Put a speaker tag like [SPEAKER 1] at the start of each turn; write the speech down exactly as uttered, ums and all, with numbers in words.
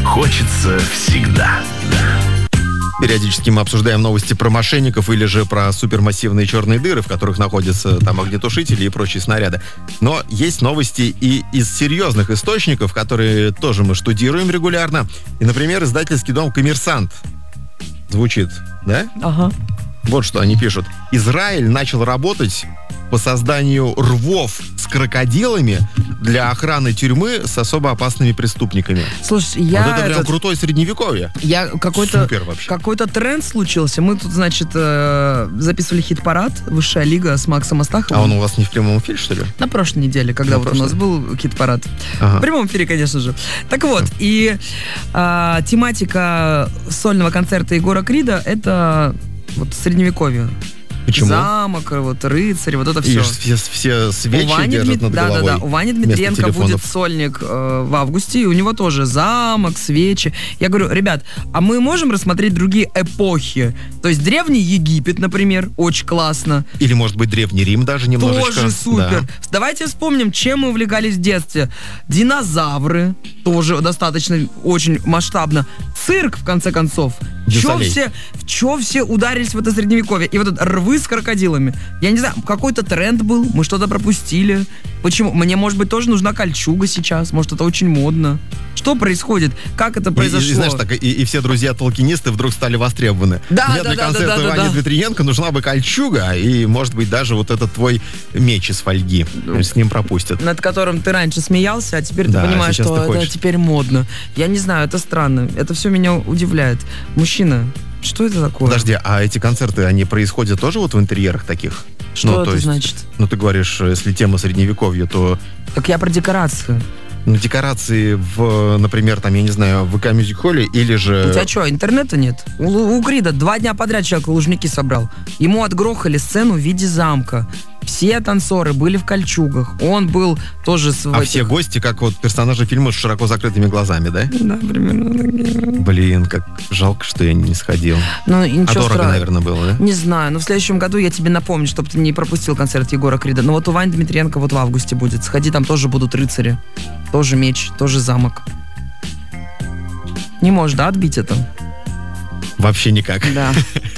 [SPEAKER 1] хочется всегда.
[SPEAKER 2] Периодически мы обсуждаем новости про мошенников или же про супермассивные черные дыры, в которых находятся там огнетушители и прочие снаряды. Но есть новости и из серьезных источников, которые тоже мы штудируем регулярно. И, например, издательский дом «Коммерсант». Звучит, да?
[SPEAKER 3] Ага.
[SPEAKER 2] Вот что они пишут. Израиль начал работать по созданию рвов с крокодилами для охраны тюрьмы с особо опасными преступниками.
[SPEAKER 3] Слушай, я...
[SPEAKER 2] Вот это прям
[SPEAKER 3] этот...
[SPEAKER 2] крутое средневековье.
[SPEAKER 3] Я какой-то,
[SPEAKER 2] Супер вообще.
[SPEAKER 3] какой-то тренд случился. Мы тут, значит, э, записывали хит-парад «Высшая лига» с Максом Астаховым.
[SPEAKER 2] А он у вас не в прямом эфире, что ли?
[SPEAKER 3] На прошлой неделе, когда
[SPEAKER 2] На
[SPEAKER 3] вот
[SPEAKER 2] прошлой?
[SPEAKER 3] у нас был хит-парад.
[SPEAKER 2] Ага.
[SPEAKER 3] В прямом эфире, конечно же. Так вот, и э, тематика сольного концерта Егора Крида — это вот средневековье.
[SPEAKER 2] Почему?
[SPEAKER 3] Замок, вот рыцарь, вот это
[SPEAKER 2] И
[SPEAKER 3] все.
[SPEAKER 2] все, все свечи
[SPEAKER 3] У Вани,
[SPEAKER 2] держат
[SPEAKER 3] Дмит...
[SPEAKER 2] над
[SPEAKER 3] да,
[SPEAKER 2] головой.
[SPEAKER 3] да, да. У Вани
[SPEAKER 2] вместо
[SPEAKER 3] Дмитриенко
[SPEAKER 2] телефонов.
[SPEAKER 3] будет сольник э, в августе, и у него тоже замок, свечи. Я говорю, ребят, а мы можем рассмотреть другие эпохи? То есть Древний Египет, например, очень классно.
[SPEAKER 2] Или, может быть, Древний Рим даже немножечко.
[SPEAKER 3] Тоже супер.
[SPEAKER 2] Да.
[SPEAKER 3] Давайте вспомним, чем мы увлекались в детстве. Динозавры, тоже достаточно, очень масштабно. Цирк, в конце концов. Чё все, в чё все ударились в это средневековье? И вот это рвы с крокодилами. Я не знаю, какой-то тренд был, мы что-то пропустили. Почему? Мне, может быть, тоже нужна кольчуга сейчас. Может, это очень модно. Что происходит? Как это произошло?
[SPEAKER 2] И, и, знаешь, так, и, и все друзья-толкинисты вдруг стали востребованы.
[SPEAKER 3] Да,
[SPEAKER 2] Мне
[SPEAKER 3] да,
[SPEAKER 2] для
[SPEAKER 3] да,
[SPEAKER 2] концерта
[SPEAKER 3] да, да,
[SPEAKER 2] Вани
[SPEAKER 3] да.
[SPEAKER 2] Дмитриенко нужна бы кольчуга и, может быть, даже вот этот твой меч из фольги. С ним пропустят.
[SPEAKER 3] Над которым ты раньше смеялся, а теперь
[SPEAKER 2] Да,
[SPEAKER 3] ты понимаешь,
[SPEAKER 2] сейчас
[SPEAKER 3] что
[SPEAKER 2] ты
[SPEAKER 3] это
[SPEAKER 2] хочешь.
[SPEAKER 3] теперь модно. Я не знаю, это странно. Это все меня удивляет. Мужчина, что это такое?
[SPEAKER 2] Подожди, а эти концерты, они происходят тоже вот в интерьерах таких?
[SPEAKER 3] Что
[SPEAKER 2] ну,
[SPEAKER 3] это
[SPEAKER 2] то есть,
[SPEAKER 3] значит?
[SPEAKER 2] Ну, ты говоришь, если тема средневековья, то
[SPEAKER 3] Так я про декорацию.
[SPEAKER 2] ну, декорации в, например, там, я не знаю, в ВК Мьюзик Холле или же...
[SPEAKER 3] У тебя что, интернета нет? У, у Крида два дня подряд человек Лужники собрал. Ему отгрохали сцену в виде замка. Все танцоры были в кольчугах. Он был тоже... в
[SPEAKER 2] А
[SPEAKER 3] этих-
[SPEAKER 2] все гости, как вот персонажи фильма с широко закрытыми глазами, да?
[SPEAKER 3] Да, примерно такие.
[SPEAKER 2] Блин, как жалко, что я не сходил.
[SPEAKER 3] Ну, и
[SPEAKER 2] А
[SPEAKER 3] ничего
[SPEAKER 2] дорого,
[SPEAKER 3] страшного.
[SPEAKER 2] наверное, было, да?
[SPEAKER 3] Не знаю, но в следующем году я тебе напомню, чтобы ты не пропустил концерт Егора Крида. Но вот у Вани Дмитриенко вот в августе будет. Сходи, там тоже будут рыцари. Тоже меч, тоже замок. Не можешь, да, отбить это?
[SPEAKER 2] Вообще никак.
[SPEAKER 3] Да.